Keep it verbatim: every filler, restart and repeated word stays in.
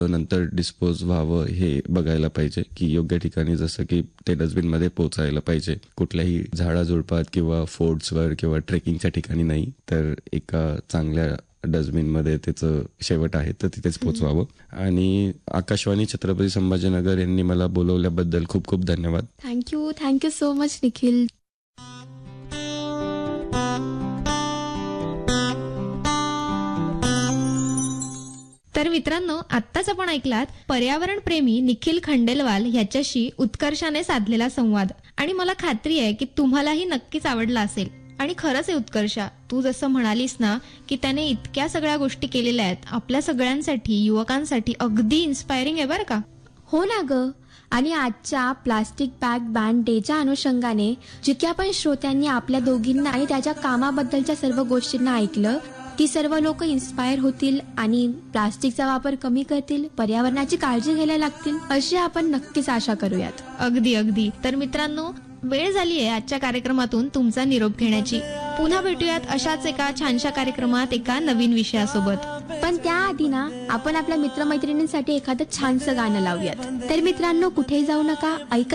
नंतर डिस्पोज व्हावं हे बघायला पाहिजे की योग्य ठिकाणी, जसं की ते डस्टबिनमध्ये पोहोचायला पाहिजे. कुठल्याही झाडाझुडपात किंवा फोर्ट्सवर किंवा ट्रेकिंगच्या ठिकाणी नाही, तर एका चांगल्या डस्टबिनमध्ये त्याचं शेवट आहे तर तिथेच पोचवावं. आणि आकाशवाणी छत्रपती संभाजीनगर यांनी मला बोलवल्याबद्दल खूप खूप धन्यवाद. Thank you thank you so much Nikhil. तर मित्रांनो, आत्ताच आपण ऐकलात पर्यावरण प्रेमी निखिल खंडेलवाल ह्याच्याशी उत्कर्षाने साधलेला संवाद. आणि मला खात्री आहे की तुम्हालाही नक्कीच आवडला असेल. आणि खरंच आहे उत्कर्षा, तू जसं म्हणालीस ना की त्याने इतक्या सगळ्या गोष्टी केलेल्या आहेत आपल्या सगळ्यांसाठी, युवकांसाठी, अगदी इन्स्पायरिंग आहे बरं का. हो ना ग. आणि आजच्या प्लास्टिक बॅग बॅन डेच्या अनुषंगाने जितक्या पण श्रोत्यांनी आपल्या दोघींना आणि त्याच्या कामाबद्दलच्या सर्व गोष्टींना ऐकलं, ती सर्व लोक इन्स्पायर होतील आणि प्लास्टिकचा वापर कमी करतील, पर्यावरणाची काळजी घ्यायला लागतील, अशी आपण नक्कीच आशा करूयात. अगदी अगदी. तर मित्रांनो, वेळ झाली आहे आजच्या कार्यक्रमातून तुमचा निरोप घेण्याची. पुन्हा भेटूयात अशाच एका छानशा कार्यक्रमात एका नवीन विषयासोबत. पण त्याआधी ना आपण आपल्या मित्रमैत्रिणींसाठी एखादं छानसं गाणं लावूयात. तर मित्रांनो, कुठेही जाऊ नका, ऐकत